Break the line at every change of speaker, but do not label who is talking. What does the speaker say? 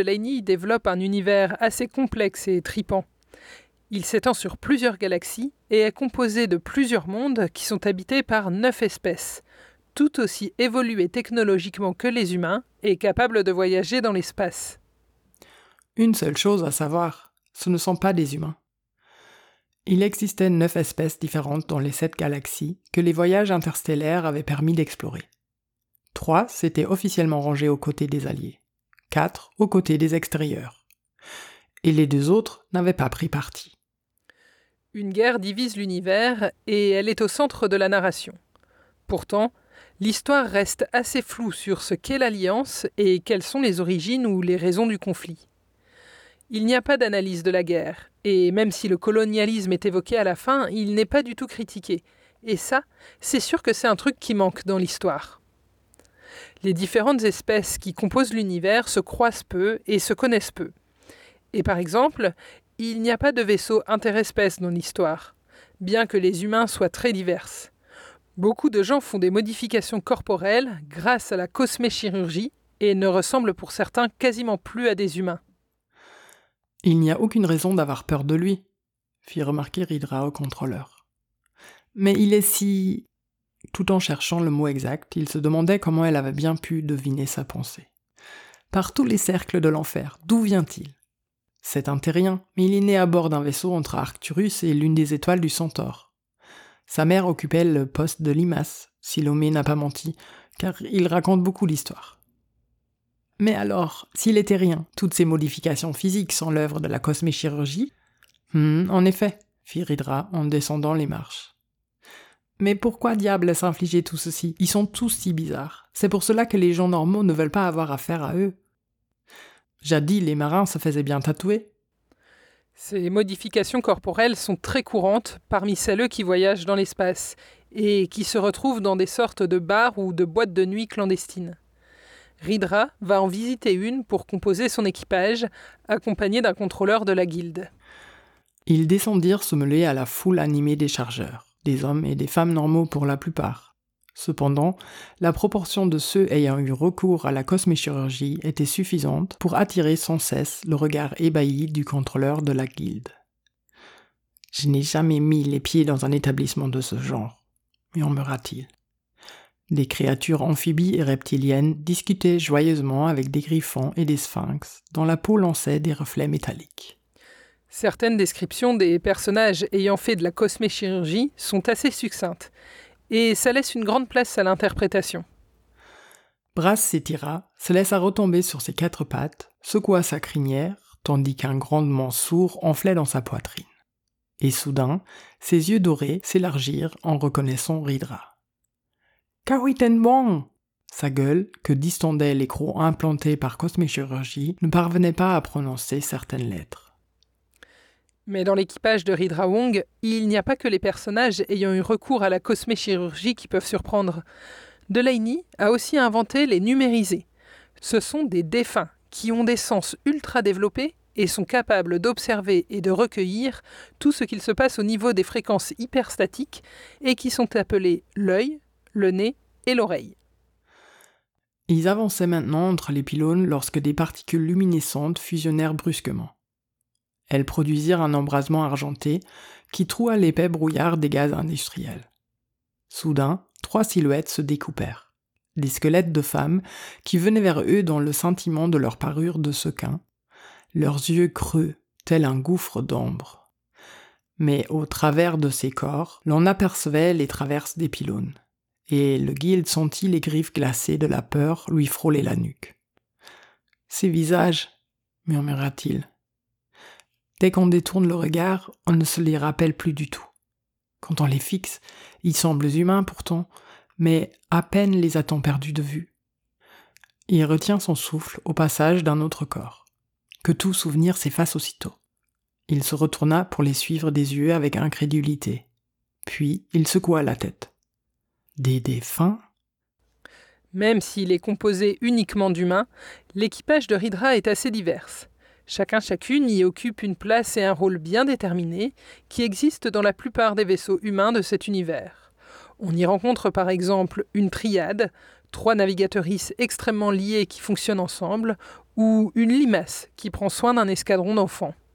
Delaney développe un univers assez complexe et tripant. Il s'étend sur plusieurs galaxies et est composé de plusieurs mondes qui sont habités par 9 espèces, tout aussi évoluées technologiquement que les humains et capables de voyager dans l'espace.
Une seule chose à savoir, ce ne sont pas des humains. Il existait 9 espèces différentes dans les 7 galaxies que les voyages interstellaires avaient permis d'explorer. 3 s'étaient officiellement rangés aux côtés des Alliés, 4 aux côtés des extérieurs. Et les 2 autres n'avaient pas pris parti.
Une guerre divise l'univers et elle est au centre de la narration. Pourtant, l'histoire reste assez floue sur ce qu'est l'Alliance et quelles sont les origines ou les raisons du conflit. Il n'y a pas d'analyse de la guerre, et même si le colonialisme est évoqué à la fin, il n'est pas du tout critiqué. Et ça, c'est sûr que c'est un truc qui manque dans l'histoire. Les différentes espèces qui composent l'univers se croisent peu et se connaissent peu. Et par exemple, il n'y a pas de vaisseau interespèces dans l'histoire, bien que les humains soient très divers. Beaucoup de gens font des modifications corporelles grâce à la cosméchirurgie et ne ressemblent pour certains quasiment plus à des humains.
Il n'y a aucune raison d'avoir peur de lui, fit remarquer Ridra au contrôleur. Mais il est si... Tout en cherchant le mot exact, il se demandait comment elle avait bien pu deviner sa pensée. Par tous les cercles de l'enfer, d'où vient-il ? C'est un terrien, mais il est né à bord d'un vaisseau entre Arcturus et l'une des étoiles du Centaure. Sa mère occupait le poste de limace, si Lomé n'a pas menti, car il raconte beaucoup l'histoire. Mais alors, s'il est terrien, toutes ces modifications physiques sont l'œuvre de la cosméchirurgie ? En effet, fit Ridra en descendant les marches. Mais pourquoi diable s'infliger tout ceci ? Ils sont tous si bizarres. C'est pour cela que les gens normaux ne veulent pas avoir affaire à eux. Jadis, les marins se faisaient bien tatouer.
Ces modifications corporelles sont très courantes parmi celles qui voyagent dans l'espace et qui se retrouvent dans des sortes de bars ou de boîtes de nuit clandestines. Ridra va en visiter une pour composer son équipage, accompagné d'un contrôleur de la guilde.
Ils descendirent se mêler à la foule animée des chargeurs, des hommes et des femmes normaux pour la plupart. Cependant, la proportion de ceux ayant eu recours à la cosméchirurgie était suffisante pour attirer sans cesse le regard ébahi du contrôleur de la guilde. « Je n'ai jamais mis les pieds dans un établissement de ce genre », murmura-t-il. Des créatures amphibies et reptiliennes discutaient joyeusement avec des griffons et des sphinx, dont la peau lançait des reflets métalliques.
Certaines descriptions des personnages ayant fait de la cosméchirurgie sont assez succinctes, et ça laisse une grande place à l'interprétation.
Brass s'étira, se laissa retomber sur ses 4 pattes, secoua sa crinière, tandis qu'un grondement sourd enflait dans sa poitrine. Et soudain, ses yeux dorés s'élargirent en reconnaissant Ridra. « Kawitenbong !» Sa gueule, que distendaient les crocs implantés par cosméchirurgie, ne parvenait pas à prononcer certaines lettres.
Mais dans l'équipage de Ridra Wong, il n'y a pas que les personnages ayant eu recours à la cosméchirurgie qui peuvent surprendre. Delaney a aussi inventé les numérisés. Ce sont des défunts qui ont des sens ultra développés et sont capables d'observer et de recueillir tout ce qu'il se passe au niveau des fréquences hyperstatiques et qui sont appelés l'œil, le nez et l'oreille.
Ils avançaient maintenant entre les pylônes lorsque des particules luminescentes fusionnèrent brusquement. Elles produisirent un embrasement argenté qui troua l'épais brouillard des gaz industriels. Soudain, 3 silhouettes se découpèrent. Des squelettes de femmes qui venaient vers eux dans le scintillement de leur parure de sequin, leurs yeux creux, tel un gouffre d'ombre. Mais au travers de ces corps, l'on apercevait les traverses des pylônes, et le guilde sentit les griffes glacées de la peur lui frôler la nuque. « Ces visages, murmura-t-il. Dès qu'on détourne le regard, on ne se les rappelle plus du tout. Quand on les fixe, ils semblent humains pourtant, mais à peine les a-t-on perdus de vue. » Il retient son souffle au passage d'un autre corps. Que tout souvenir s'efface aussitôt. Il se retourna pour les suivre des yeux avec incrédulité. Puis il secoua la tête. Des défunts ?
Même s'il est composé uniquement d'humains, l'équipage de Ridra est assez divers. Chacune y occupe une place et un rôle bien déterminés qui existent dans la plupart des vaisseaux humains de cet univers. On y rencontre par exemple une triade, 3 navigatrices extrêmement liées qui fonctionnent ensemble, ou une limace qui prend soin d'un escadron d'enfants.